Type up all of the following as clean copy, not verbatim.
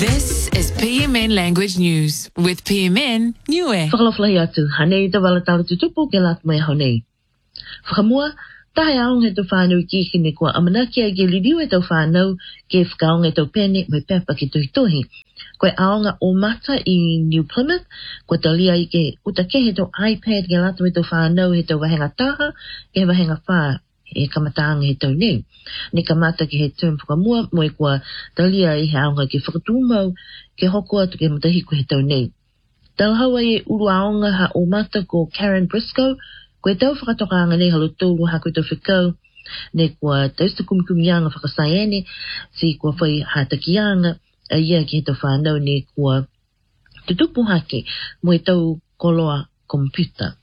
This is PMN Language News with PMN Niue. Whakalawhalahi atu, hanei te wala tala tutupu ke lat mai honei. Whakamua, tahe aong he tau whanau ki kine kua amanaki a ke lidiu e tau whanau ke whakaong e tau pene mai pepa ki tohi. Koe aonga o mata I New Plymouth, kua talia I ke utake he tau iPad ke lata me tau whanau he tau wahenga taha, ke wahenga whaa. E kamataanga he tau nei. Ne kamata ki he term whakamua moe kua talia I he aonga ke whakatūmau ke hoko atu ke matahiku he tau nei. Talhawa e uru aonga ha o mata ko Karen Briscoe, koe tau whakatokaanga nei halo tōru ha koe tau whikau, ne kua tausta kumikumianga whakasaiene, si kua whai hatakianga, a ia ki he tau whanau ne kua tutupu hake moe tau koloa komputa.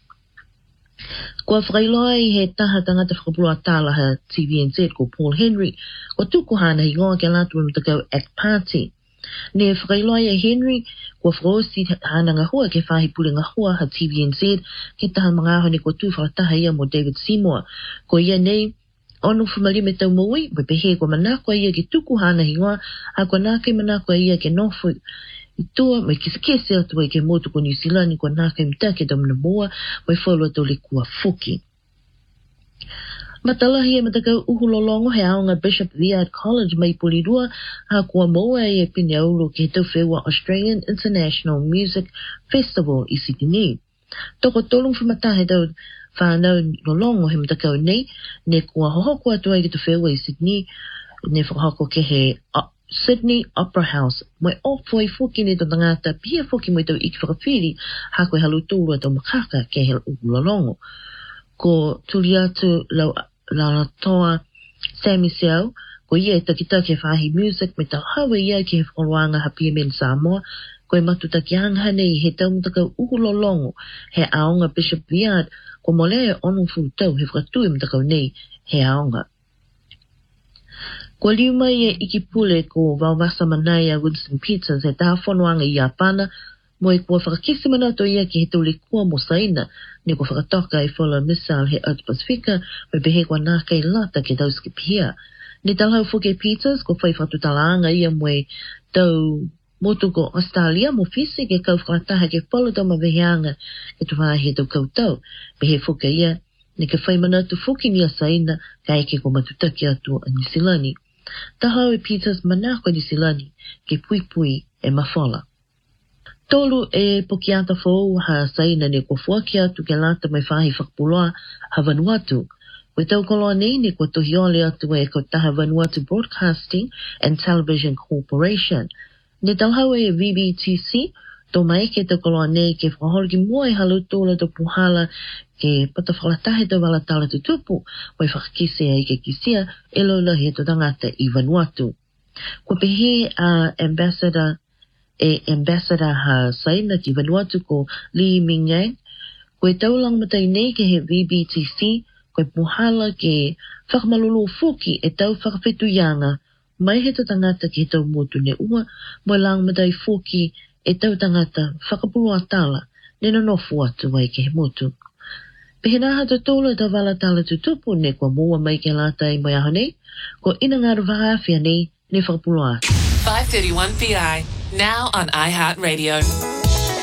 Kua whakailoa I he taha tangata whakapulua tāla ha TVNZ ko Paul Henry, kua tukuhana I ngoa ke lātua mtakau at party. Ne whakailoa I Henry, kua whakaosi hana ngahua ke whahi pule ngahua ha TVNZ, ke taha mga aho ne kua tu whakataha ia mo David Seymour. Ko ia nei, ono whamali me tau maui, me pehe kua manakua ia ke tukuhana I ngoa, ha kua nākai manakua ia ke nofu, I toa mai kese atu ai ke motu ko New Zealand ko nākai mta ke domina moa mai whalua tau le kua whuki. Matalahi e matakau uhulolongo he aonga Bishop Viard College mai Polirua ha kua moa e pine aulu ke tau whewa Australian International Music Festival I Sydney. Toko tolung whamatahe tau whanau lolongo he matakau nei, ne kua hohoko atu ai ke tau whewa I Sydney, ne whakahoko ke he Sydney Opera House, mai ofoi fuki ne to tangata pia fuki mai tau iki whakawhiri ha koe halu tūrua tau makaka ke he ulalongo. Ko tuli atu la toa Sammy Seau, ko ia e takita ke whahi music me tau hawa ia ke he whakaroanga ha PMN Samoa, koe matuta ki hanga nei he tau mtakau ulalongo he aonga Bishop Viard, ko molea onu tau he whakatui mtakau nei he aonga. Kua liu mai e iki pule ko Vauwasa Manai a Winston Peters he taha whanuanga I Apana, mo e kua whakakisi manato ia ki he tuli kua mo saina, ne kua whakatoka I whala misal he Earth Pacifica, me behe kua nākai lata ke tau skipia. Ne talhau fuke Peters, ko whai whatutalaanga ia mo e tau motu ko Australia mo fisi ke kau whakataha ke whala tau maweheanga ke tuwaha he tau kautau, behe fuke ia, ne ke whai manatu fuki ni a saina, ka eke ko matutaki atu a Nisilani. Tahau e Peters manako New Zealand ke pui e mawhala. Tolu e pokiata fōu ha saina ne kua fuaki atu ke lata mai whahi whakapuloa ha Vanuatu. Koe tau koloa nei ne kua tohiole atu e ko taha Vanuatu Broadcasting and Television Corporation. Ne talhau e VBTC, tō maeke tau koloa nei ke whakahori ki mua e halu tōla tau puhala ke patawhalatahe tau wala tala tutupu, wai whakakise ai ke kisia e lola he to tangata I Vanuatu. Kua pehe a ambassador ha saina ki Vanuatu ko Lee Mingyang, koe taulang matai nei ke he VBTC, koe puhala ke whakamalulu fuki e tau whakawhetuyanga, mai he to tangata ki he tau motu ne ua, mo lang matai fuki e tau tangata whakapulua tala, ne no nofu atu ai ke he motu. Pehinaha to tōla ta wala tala tutupu ne kua mua mai ke lata I mai aho nei, ko ina ngāru whakawhia nei ne whakapulua. 531 PI, now on iHeartRadio.